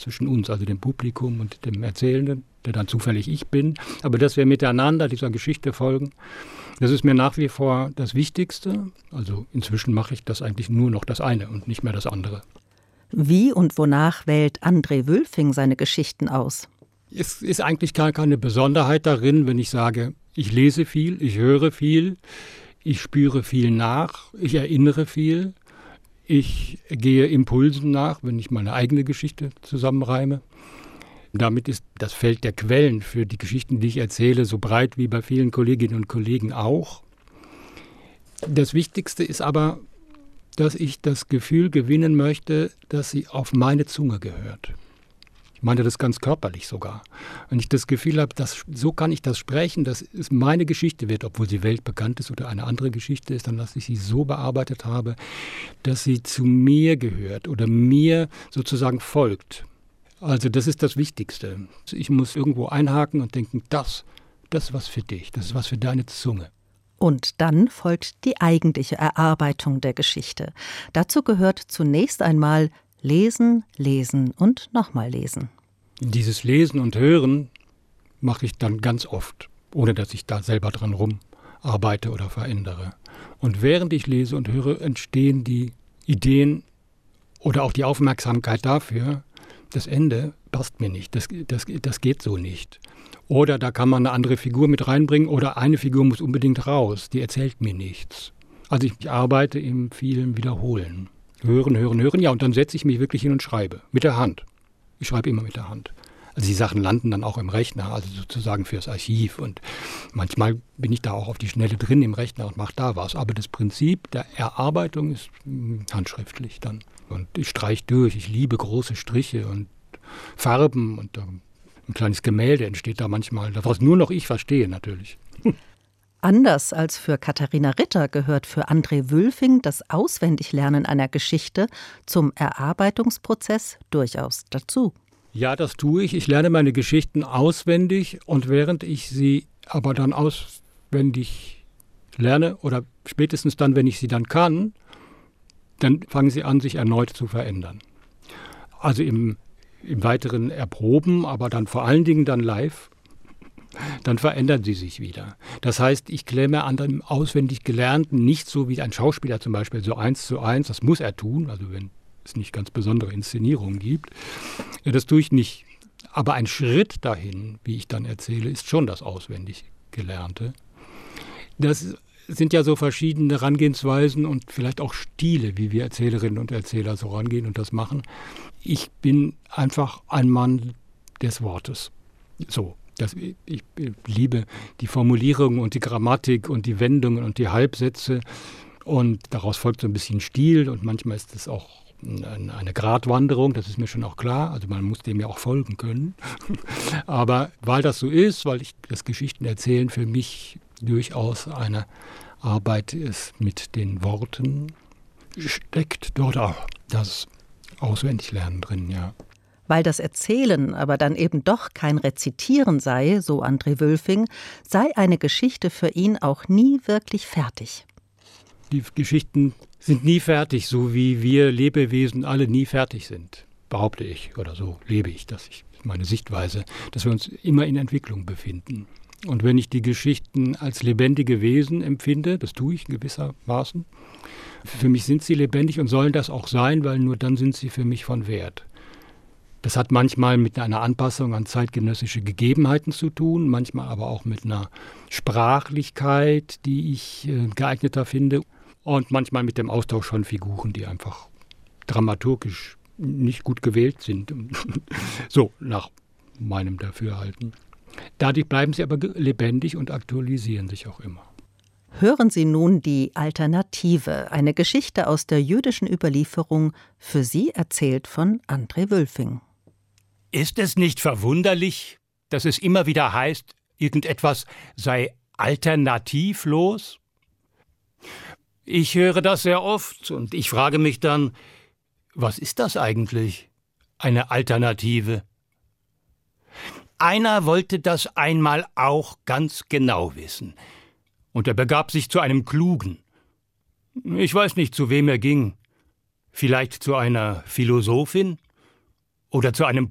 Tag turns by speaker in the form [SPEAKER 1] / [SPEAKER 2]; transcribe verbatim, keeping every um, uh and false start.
[SPEAKER 1] zwischen uns, also dem Publikum und dem Erzählenden, der dann zufällig ich bin. Aber dass wir miteinander dieser Geschichte folgen, das ist mir nach wie vor das Wichtigste. Also inzwischen mache ich das eigentlich nur noch das eine und nicht mehr das andere.
[SPEAKER 2] Wie und wonach wählt André Wülfing seine Geschichten aus?
[SPEAKER 1] Es ist eigentlich gar keine Besonderheit darin, wenn ich sage, ich lese viel, ich höre viel, ich spüre viel nach, ich erinnere viel, ich gehe Impulsen nach, wenn ich meine eigene Geschichte zusammenreime. Damit ist das Feld der Quellen für die Geschichten, die ich erzähle, so breit wie bei vielen Kolleginnen und Kollegen auch. Das Wichtigste ist aber, dass ich das Gefühl gewinnen möchte, dass sie auf meine Zunge gehört. Ich meine das ganz körperlich sogar. Wenn ich das Gefühl habe, dass, so kann ich das sprechen, dass es meine Geschichte wird, obwohl sie weltbekannt ist oder eine andere Geschichte ist, dann dass ich sie so bearbeitet habe, dass sie zu mir gehört oder mir sozusagen folgt. Also das ist das Wichtigste. Ich muss irgendwo einhaken und denken, das, das ist was für dich, das ist was für deine Zunge.
[SPEAKER 2] Und dann folgt die eigentliche Erarbeitung der Geschichte. Dazu gehört zunächst einmal Lesen, lesen und nochmal lesen.
[SPEAKER 1] Dieses Lesen und Hören mache ich dann ganz oft, ohne dass ich da selber dran rumarbeite oder verändere. Und während ich lese und höre, entstehen die Ideen oder auch die Aufmerksamkeit dafür, das Ende passt mir nicht, das, das, das geht so nicht. Oder da kann man eine andere Figur mit reinbringen oder eine Figur muss unbedingt raus, die erzählt mir nichts. Also ich arbeite im vielen Wiederholen. Hören, hören, hören, ja, und dann setze ich mich wirklich hin und schreibe. Mit der Hand. Ich schreibe immer mit der Hand. Also die Sachen landen dann auch im Rechner, also sozusagen fürs Archiv. Und manchmal bin ich da auch auf die Schnelle drin im Rechner und mache da was. Aber das Prinzip der Erarbeitung ist mh, handschriftlich dann. Und ich streiche durch. Ich liebe große Striche und Farben. Und äh, ein kleines Gemälde entsteht da manchmal, was nur noch ich verstehe natürlich.
[SPEAKER 2] Anders als für Katharina Ritter gehört für André Wülfing das Auswendiglernen einer Geschichte zum Erarbeitungsprozess durchaus dazu.
[SPEAKER 1] Ja, das tue ich. Ich lerne meine Geschichten auswendig und während ich sie aber dann auswendig lerne oder spätestens dann, wenn ich sie dann kann, dann fangen sie an, sich erneut zu verändern. Also im, im weiteren Erproben, aber dann vor allen Dingen dann live. Dann verändern sie sich wieder. Das heißt, ich klemme an dem auswendig Gelernten nicht so wie ein Schauspieler zum Beispiel, so eins zu eins, das muss er tun, also wenn es nicht ganz besondere Inszenierungen gibt. Ja, das tue ich nicht. Aber ein Schritt dahin, wie ich dann erzähle, ist schon das auswendig Gelernte. Das sind ja so verschiedene Herangehensweisen und vielleicht auch Stile, wie wir Erzählerinnen und Erzähler so rangehen und das machen. Ich bin einfach ein Mann des Wortes. So. Das, ich, ich liebe die Formulierungen und die Grammatik und die Wendungen und die Halbsätze und daraus folgt so ein bisschen Stil und manchmal ist es auch eine, eine Gratwanderung, das ist mir schon auch klar, also man muss dem ja auch folgen können. Aber weil das so ist, weil ich das Geschichtenerzählen für mich durchaus eine Arbeit ist mit den Worten, steckt dort auch das Auswendiglernen drin, ja.
[SPEAKER 2] Weil das Erzählen aber dann eben doch kein Rezitieren sei, so André Wülfing, sei eine Geschichte für ihn auch nie wirklich fertig.
[SPEAKER 1] Die Geschichten sind nie fertig, so wie wir Lebewesen alle nie fertig sind, behaupte ich, oder so lebe ich, das ist meine Sichtweise, dass wir uns immer in Entwicklung befinden. Und wenn ich die Geschichten als lebendige Wesen empfinde, das tue ich in gewissermaßen, für mich sind sie lebendig und sollen das auch sein, weil nur dann sind sie für mich von Wert. Das hat manchmal mit einer Anpassung an zeitgenössische Gegebenheiten zu tun, manchmal aber auch mit einer Sprachlichkeit, die ich äh, geeigneter finde und manchmal mit dem Austausch von Figuren, die einfach dramaturgisch nicht gut gewählt sind. So, nach meinem Dafürhalten. Dadurch bleiben sie aber lebendig und aktualisieren sich auch immer.
[SPEAKER 2] Hören Sie nun die Alternative, eine Geschichte aus der jüdischen Überlieferung, für Sie erzählt von André Wülfing.
[SPEAKER 3] Ist es nicht verwunderlich, dass es immer wieder heißt, irgendetwas sei alternativlos? Ich höre das sehr oft und ich frage mich dann, was ist das eigentlich, eine Alternative? Einer wollte das einmal auch ganz genau wissen. Und er begab sich zu einem Klugen. Ich weiß nicht, zu wem er ging. Vielleicht zu einer Philosophin oder zu einem